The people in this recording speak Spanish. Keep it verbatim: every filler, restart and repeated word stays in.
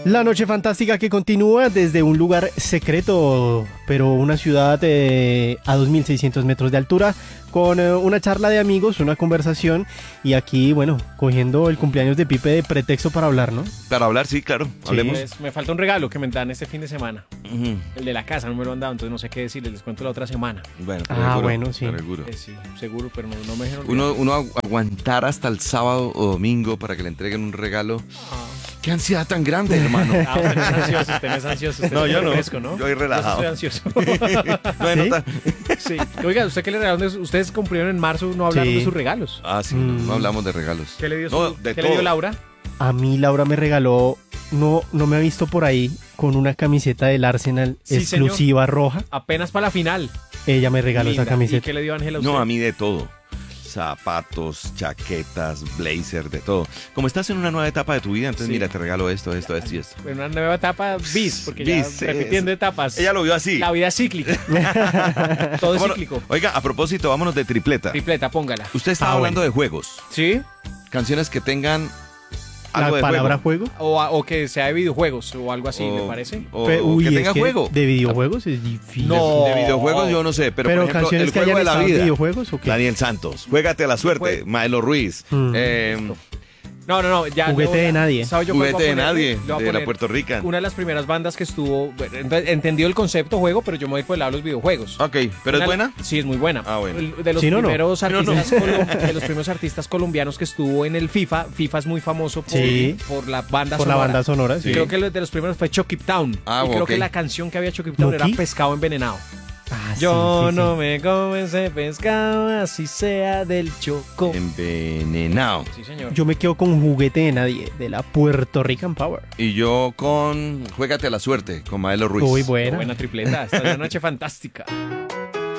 La noche fantástica que continúa desde un lugar secreto, pero una ciudad eh, a dos mil seiscientos metros de altura, con eh, una charla de amigos, una conversación, y aquí, bueno, cogiendo el cumpleaños de Pipe de pretexto para hablar, ¿no? Para hablar, sí, claro. Hablemos. Pues, me falta un regalo que me dan este fin de semana. Ujú. El de la casa, no me lo han dado, entonces no sé qué decirles, les cuento la otra semana. Bueno, Ah, seguro, bueno, sí. seguro. Eh, sí, seguro, pero no, no me dijeron. Uno, uno agu- aguantar hasta el sábado o domingo para que le entreguen un regalo. Ah. ¡Qué ansiedad tan grande, hermano! Ah, usted no es ansioso, usted no es ansioso. Usted No, es yo no. fresco, ¿no? Yo soy relajado. Yo sí estoy No hay ¿Sí? nota. ansioso. Sí. Oiga, ¿usted qué le regalaron? de- Ustedes cumplieron en marzo, no hablaron Sí. de sus regalos. Ah, sí, Mm. no hablamos de regalos. ¿Qué le dio, su, No, de ¿qué todo. le dio Laura? A mí Laura me regaló, no, no me ha visto por ahí, con una camiseta del Arsenal Sí, exclusiva roja. Apenas para la final. Ella me regaló Linda. esa ¿Y camiseta. qué le dio Ángela a usted? No, a mí de todo. Zapatos, chaquetas, blazer, de todo. Como estás en una nueva etapa de tu vida, entonces Sí. mira, te regalo esto, esto, esto y esto. En una nueva etapa bis, porque Bis, ya repitiendo es- etapas. Ella lo vio así. La vida es cíclica. Todo es Vámonos- cíclico. Oiga, a propósito, vámonos de tripleta. Tripleta, póngala. Usted estaba Ah, hablando bueno. de juegos. ¿Sí? Canciones que tengan La algo de palabra juego. juego. O, a- o que sea de videojuegos o algo así, O- ¿le parece? O, Pe- uy, que es tenga que juego. De videojuegos es difícil. No. De videojuegos yo no sé, pero, Pero, por ejemplo, canciones el que juego hayan de la estado en vida. videojuegos o qué. Daniel Santos, Juégate a la suerte, Jue- Maelo Ruiz, Mm. eh, No, no, no. Ya, Juguete le voy a- de nadie. ¿sabe yo cuál Juguete voy a de poner? nadie, Le voy a de la poner Puerto Rican. Una de las primeras bandas que estuvo, bueno, ent- entendió el concepto juego, pero yo me voy por el lado de los videojuegos. Ok, ¿pero es Una- buena? Sí, es muy buena. Ah, bueno. El- De los, Sí, no, no. primeros Sí, no, no. artistas colom- de los primeros artistas colombianos que estuvo en el FIFA. FIFA es muy famoso por, Sí. por la banda Por la sonora. banda sonora, sí. Creo que lo- de los primeros fue Chucky Town. Ah, y creo ok. que la canción que había Chucky Town era ¿Monkey? Pescado Envenenado. Ah, sí, Yo sí, sí. no me como ese pescado, así sea del choco. Envenenado. Sí, señor. Yo me quedo con Juguete de nadie, de la Puerto Rican Power. Y yo con Juégate a la suerte, con Maelo Ruiz. Muy Qué buena. buena tripleta. Esta es una noche fantástica.